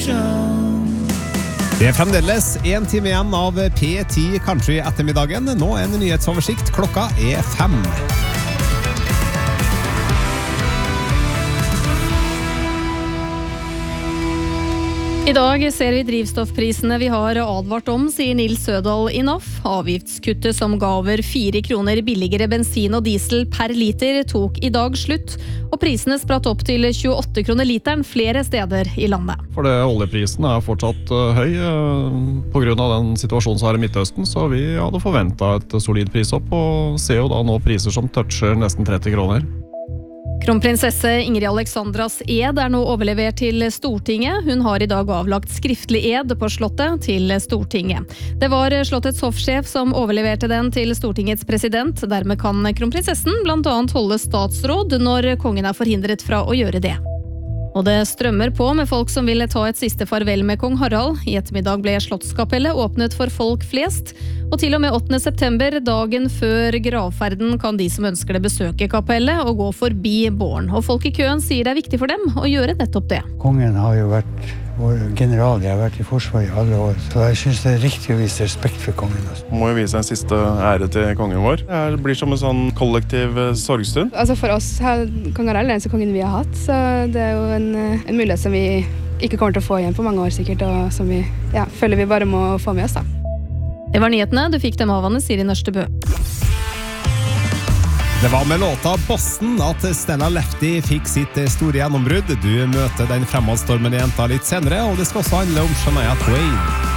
Det fremdeles 1 time igjen av P10 Country ettermiddagen. Nå en nyhetsoversikt. Klokka 5. I dag ser vi drivstoffprisene vi har advart om, sier Nils Sødal i NAF. Avgiftskuttet som ga over 4 kroner billigere bensin og diesel per liter tok i dag slutt, og prisene spratt opp til 28 kroner literen flere steder i landet. For oljeprisen fortsatt høy på grunn av den situasjonen som er i Midtøsten, så vi hadde forventet et solid prisopp, og ser jo da nå priser som toucher nesten 30 kroner. Kronprinsesse Ingrid Alexandras ed nå overlevert til Stortinget. Hun har i dag avlagt skriftlig ed på slottet til Stortinget. Det var slottets hoffsjef som overleverte den til Stortingets president. Dermed kan kronprinsessen blant annet holde statsråd når kongen forhindret fra å gjøre det. Og det strømmer på med folk som vil ta et siste farvel med kong Harald. I ettermiddag ble Slottskapellet åpnet for folk flest, og til og med 8. september, dagen før gravferden, kan de som ønsker det besøke kapellet og gå forbi båren. Og folk i køen sier det viktig for dem å gjøre nettopp det. Kongen har jo vært vår general, jeg har vært i forsvaret i alle år, så jeg synes det riktig å vise respekt for kongen. Må jo vise en siste ære til kongen vår. Det blir som en sånn kollektiv sorgstund. Altså for oss her, kong Harald den eneste kongen vi har hatt, så det jo en mulighet som vi ikke kommer til å få igjen på mange år sikkert, og som vi føler vi bare må få med oss da. Det var nyhetene, du fikk dem av Anne Siri Nørstebø. Det var med låta Boston at Stella Lefty fikk sitt store gjennombrudd. Du møter den fremadstormende jenta litt senere, og det skal også handle om Shania Twain.